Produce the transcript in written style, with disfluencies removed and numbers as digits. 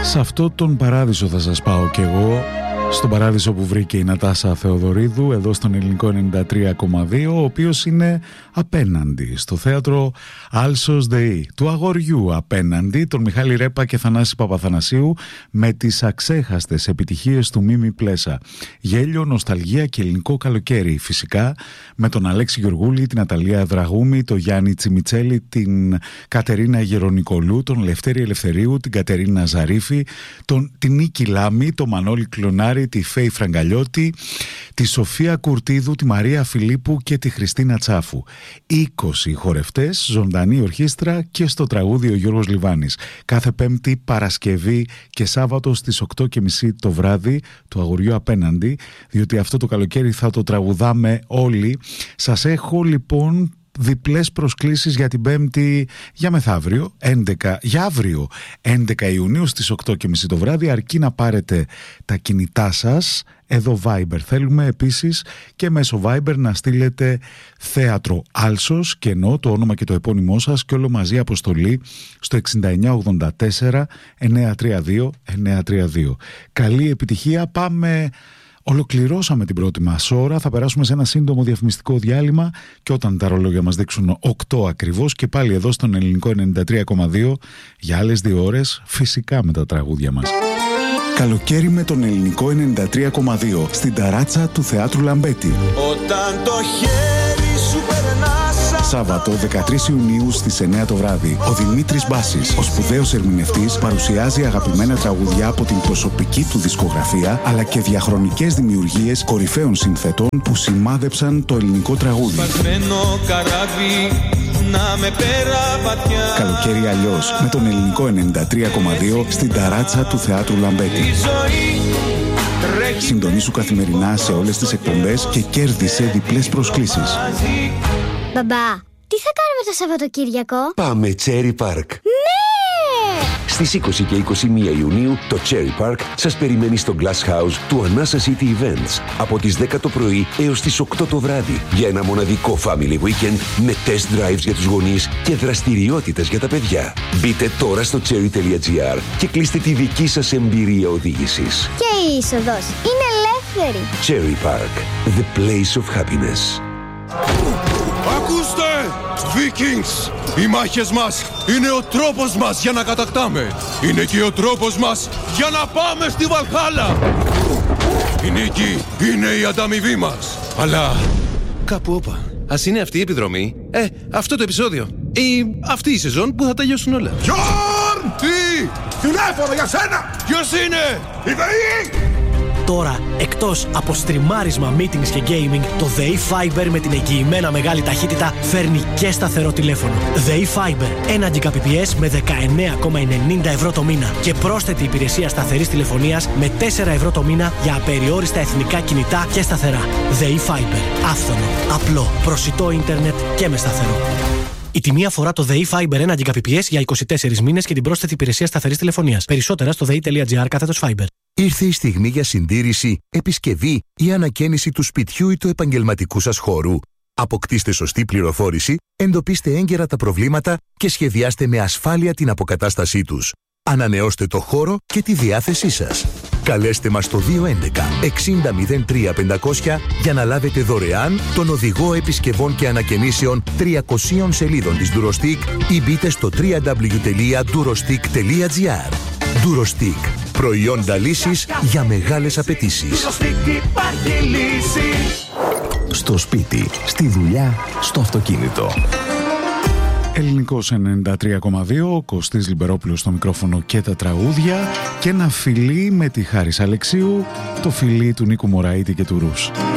Σε αυτό τον παράδεισο θα σας πάω κι εγώ, στον παράδεισο που βρήκε η Νατάσα Θεοδωρίδου εδώ στον Ελληνικό 93,2, ο οποίος είναι απέναντι στο θέατρο Άλσος ΔΕΗ, του αγοριού απέναντι, τον Μιχάλη Ρέπα και Θανάση Παπαθανασίου, με τις αξέχαστες επιτυχίες του Μίμη Πλέσα. Γέλιο, νοσταλγία και ελληνικό καλοκαίρι, φυσικά, με τον Αλέξη Γεωργούλη, την Αταλία Δραγούμη, τον Γιάννη Τσιμιτσέλη, την Κατερίνα Γερονικολού, τον Λευτέρη Ελευθερίου, την Κατερίνα Ζαρίφη, την Νίκη Λάμη, τον Μανώλη Κλονάρη, τη Φέη Φραγκαλιώτη, τη Σοφία Κουρτίδου, τη Μαρία Φιλίππου και τη Χριστίνα Τσάφου. 20 χορευτές, ζωντανή ορχήστρα και στο τραγούδι ο Γιώργος Λιβάνης. Κάθε Πέμπτη, Παρασκευή και Σάββατο στις 8:30 το βράδυ, του αγοριού απέναντι, διότι αυτό το καλοκαίρι θα το τραγουδάμε όλοι. Σας έχω λοιπόν διπλές προσκλήσεις για την Πέμπτη, για μεθαύριο, για αύριο 11 Ιουνίου στις 8:30 το βράδυ, αρκεί να πάρετε τα κινητά σας. Εδώ Viber θέλουμε επίσης, και μέσω Viber να στείλετε θέατρο Άλσος και ενώ το όνομα και το επώνυμό σας και όλο μαζί αποστολή στο 6984 932 932. Καλή επιτυχία, πάμε. Ολοκληρώσαμε την πρώτη μας ώρα, θα περάσουμε σε ένα σύντομο διαφημιστικό διάλειμμα και όταν τα ρολόγια μας δείξουν 8 ακριβώς και πάλι εδώ στον Ελληνικό 93,2 για άλλες 2 ώρες, φυσικά με τα τραγούδια μας. Καλοκαίρι με τον Ελληνικό 93,2 στην ταράτσα του Θεάτρου Λαμπέτη. Όταν το χέρι σου περνά. Σάββατο 13 Ιουνίου στις 9 το βράδυ, ο Δημήτρης Μπάσης, ο σπουδαίος ερμηνευτής, παρουσιάζει αγαπημένα τραγουδιά από την προσωπική του δισκογραφία, αλλά και διαχρονικές δημιουργίες κορυφαίων συνθετών που σημάδεψαν το ελληνικό τραγούδι. Καλοκαίρι αλλιώς με τον Ελληνικό 93,2 στην ταράτσα του Θεάτρου Λαμπέτη. Συντονίσου καθημερινά σε όλες τις εκπομπές και κέρδισε διπλές προσκλήσεις. Μπαμπά, τι θα κάνουμε το Σαββατοκύριακο? Πάμε Cherry Park. Ναι! Στις 20 και 21 Ιουνίου το Cherry Park σας περιμένει στο Glass House του Anasa City Events από τις 10 το πρωί έως τις 8 το βράδυ για ένα μοναδικό family weekend με test drives για τους γονείς και δραστηριότητες για τα παιδιά. Μπείτε τώρα στο cherry.gr και κλείστε τη δική σας εμπειρία οδήγησης. Και η είσοδος είναι ελεύθερη. Cherry Park, the place of happiness. Ακούστε! Vikings! Οι μάχες μας είναι ο τρόπος μας για να κατακτάμε. Είναι και ο τρόπος μας για να πάμε στη Βαλχάλα. Η νίκη είναι η ανταμοιβή μας. Αλλά κάπου όπα. Ας είναι αυτή η επιδρομή, αυτό το επεισόδιο ή αυτή η σεζόν που θα τελειώσουν όλα. Γιόρν! Τι! Τηλέφωνο για σένα! Ποιος είναι? Η ΔΕΗ! Τώρα, εκτός από στριμάρισμα, meetings και gaming, το ΔΕΗ Fiber με την εγγυημένα μεγάλη ταχύτητα φέρνει και σταθερό τηλέφωνο. ΔΕΗ Fiber, 1 Gbps με 19,90 ευρώ το μήνα και πρόσθετη υπηρεσία σταθερής τηλεφωνίας με 4 ευρώ το μήνα για απεριόριστα εθνικά κινητά και σταθερά. ΔΕΗ Fiber, άφθονο, απλό, προσιτό ίντερνετ και με σταθερό. Η τιμή αφορά το ΔΕΗ Fiber 1 Gbps για 24 μήνες και την πρόσθετη υπηρεσία σταθερής τηλεφωνίας. Περισσότερα στο dei.gr/Fiber. Ήρθε η στιγμή για συντήρηση, επισκευή ή ανακαίνιση του σπιτιού ή του επαγγελματικού σας χώρου. Αποκτήστε σωστή πληροφόρηση, εντοπίστε έγκαιρα τα προβλήματα και σχεδιάστε με ασφάλεια την αποκατάστασή τους. Ανανεώστε το χώρο και τη διάθεσή σας. Καλέστε μας στο 211 60 03 500 για να λάβετε δωρεάν τον οδηγό επισκευών και ανακαινήσεων 300 σελίδων της Durostic ή μπείτε στο www.durostic.gr. Durostic. Προϊόντα λύσης για μεγάλες απαιτήσεις. Στο σπίτι, στη δουλειά, στο αυτοκίνητο. Ελληνικός 93,2, ο Κωστής Λιμπερόπουλος στο μικρόφωνο και τα τραγούδια και ένα φιλί με τη Χάρης Αλεξίου, το φιλί του Νίκου Μωραΐτη και του Ρους.